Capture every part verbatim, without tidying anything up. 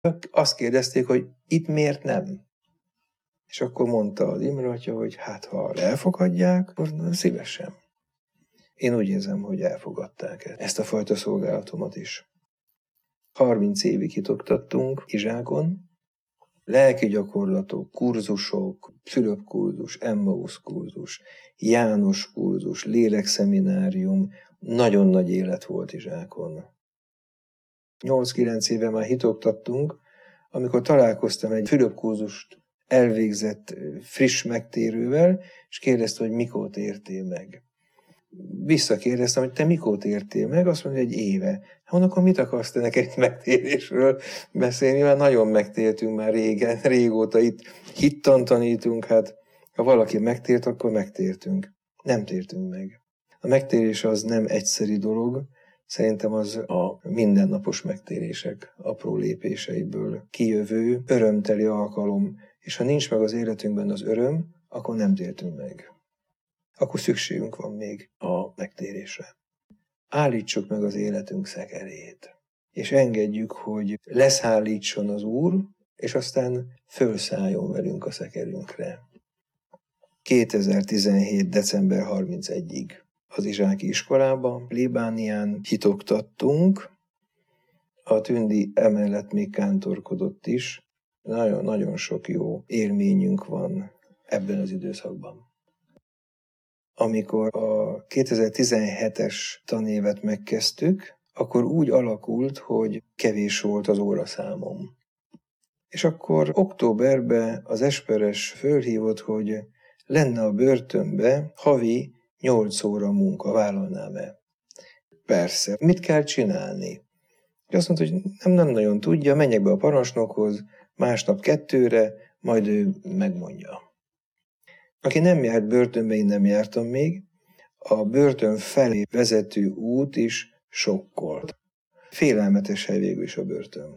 Azt kérdezték, hogy itt miért nem? És akkor mondta az Imre atya, hogy hát ha elfogadják, akkor szívesen. Én úgy érzem, hogy elfogadták ezt a fajta szolgálatomat is. harminc évig hitoktattunk Izsákon, lelki gyakorlatok, kurzusok, Fülöp kurzus, Emmaus kurzus, János kurzus, lélekszeminárium, nagyon nagy élet volt Izsákon. nyolc-kilenc éve már hitoktattunk, amikor találkoztam egy Fülöp kurzust elvégzett friss megtérővel, és kérdezte, hogy mikor tértél meg. Visszakérdeztem, hogy te mikor tértél meg? Azt mondja, egy éve. Mondom, akkor mit akarsz te neked itt megtérésről beszélni? Mert nagyon megtértünk már régen, régóta itt hittan tanítunk, hát ha valaki megtért, akkor megtértünk. Nem tértünk meg. A megtérés az nem egyszeri dolog, szerintem az a mindennapos megtérések apró lépéseiből kijövő, örömteli alkalom, és ha nincs meg az életünkben az öröm, akkor nem tértünk meg. Akkor szükségünk van még a megtérésre. Állítsuk meg az életünk szekerét, és engedjük, hogy leszállítson az Úr, és aztán fölszálljon velünk a szekerünkre. kétezer-tizenhét. december harmincegyedikéig az Izsáki iskolában, plébánián hitoktattunk, a Tündi emellett még kántorkodott is. Nagyon-nagyon sok jó élményünk van ebben az időszakban. Amikor a kétezer-tizenhetes tanévet megkezdtük, akkor úgy alakult, hogy kevés volt az óraszámom. És akkor októberben az Esperes fölhívott, hogy lenne a börtönbe havi nyolc óra munka, vállalnám-e? Persze. Mit kell csinálni? És azt mondta, hogy nem, nem nagyon tudja, menjek be a parancsnokhoz, másnap kettőre, majd ő megmondja. Aki nem járt börtönbe, én nem jártam még, a börtön felé vezető út is sokkolt. Félelmetes hely végül is a börtön.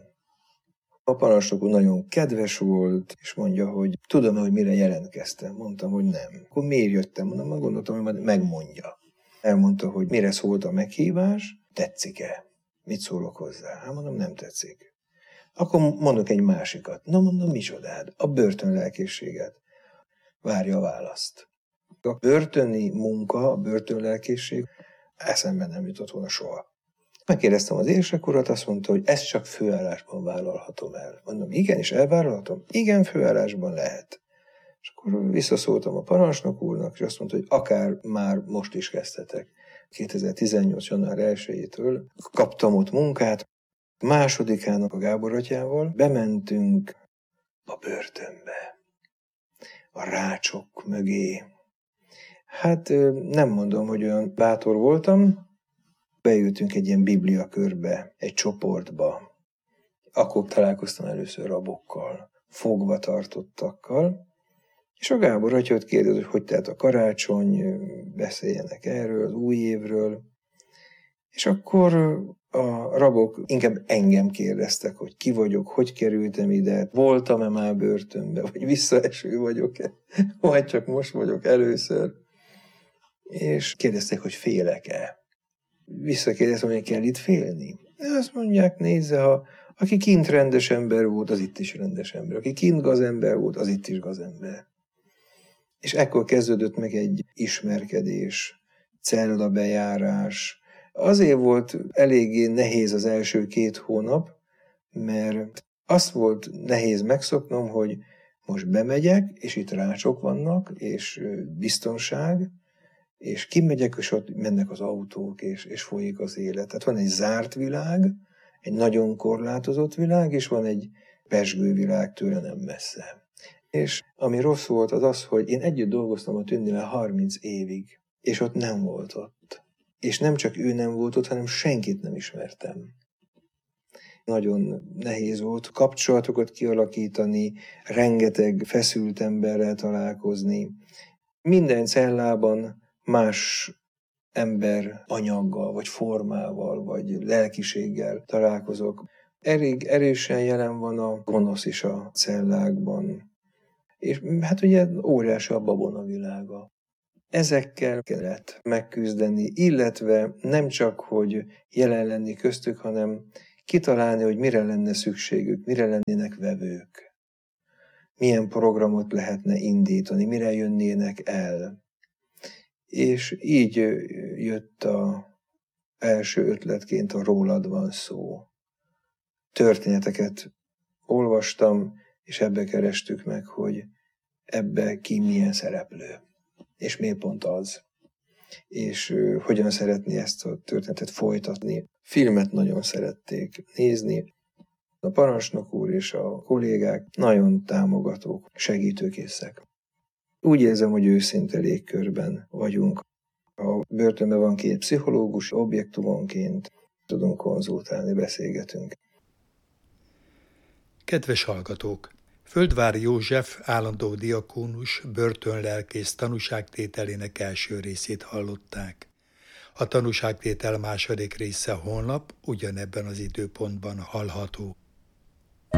A parancsnok úr nagyon kedves volt, és mondja, hogy tudom, hogy mire jelentkeztem. Mondtam, hogy nem. Akkor miért jöttem? Mondom, gondoltam, hogy majd megmondja. Elmondta, hogy mire szólt a meghívás, tetszik-e? Mit szólok hozzá? Hát mondom, nem tetszik. Akkor mondok egy másikat. Na mondom, micsodád? A börtönlelkészséget. Várja a választ. A börtöni munka, a börtönlelkészség eszembe nem jutott volna soha. Megkérdeztem az érsek urat, azt mondta, hogy ezt csak főállásban vállalhatom el. Mondom, igen, és elvállalhatom? Igen, főállásban lehet. És akkor visszaszóltam a parancsnok úrnak, és azt mondta, hogy akár már most is kezdhetek. kétezer-tizennyolc. január elsejétől kaptam ott munkát. Másodikán a Gábor atyával bementünk a börtönbe. A rácsok mögé. Hát nem mondom, hogy olyan bátor voltam. Beültünk egy ilyen bibliakörbe, egy csoportba. Akkor találkoztam először rabokkal, fogva tartottakkal. És a Gábor atya kérdezett, hogy hogy telt a karácsony, beszéljenek erről, az új évről. És akkor a rabok inkább engem kérdeztek, hogy ki vagyok, hogy kerültem ide, voltam-e már börtönbe, vagy visszaeső vagyok-e, vagy csak most vagyok először. És kérdezték, hogy félek-e. Visszakérdeztem, hogy kell itt félni. Azt mondják, nézze, ha aki kint rendes ember volt, az itt is rendes ember. Aki kint gazember volt, az itt is gazember. És ekkor kezdődött meg egy ismerkedés, cellabejárás. Azért volt eléggé nehéz az első két hónap, mert azt volt nehéz megszoknom, hogy most bemegyek, és itt rácsok vannak, és biztonság, és kimegyek, és ott mennek az autók, és, és folyik az élet. Tehát van egy zárt világ, egy nagyon korlátozott világ, és van egy pezsgő világ tőle nem messze. És ami rossz volt, az az, hogy én együtt dolgoztam a Tündivel harminc évig, és ott nem volt ott. És nem csak ő nem volt ott, hanem senkit nem ismertem. Nagyon nehéz volt kapcsolatokat kialakítani, rengeteg feszült emberrel találkozni. Minden cellában más ember anyaggal, vagy formával, vagy lelkiséggel találkozok. Elég erősen jelen van a gonosz is a cellákban. És hát ugye óriási a babona világa. Ezekkel kellett megküzdeni, illetve nem csak, hogy jelen lenni köztük, hanem kitalálni, hogy mire lenne szükségük, mire lennének vevők, milyen programot lehetne indítani, mire jönnének el. És így jött a első ötletként a Rólad van szó. Történeteket olvastam, és ebbe kerestük meg, hogy ebbe ki milyen szereplő, és miért pont az, és uh, hogyan szeretné ezt a történetet folytatni. Filmet nagyon szerették nézni. A parancsnok úr és a kollégák nagyon támogatók, segítőkészek. Úgy érzem, hogy őszinte légkörben vagyunk. A börtönben van két pszichológus, objektumonként tudunk konzultálni, beszélgetünk. Kedves hallgatók! Földváry József állandó diakónus börtönlelkész tanúságtételének első részét hallották. A tanúságtétel második része holnap ugyanebben az időpontban hallható.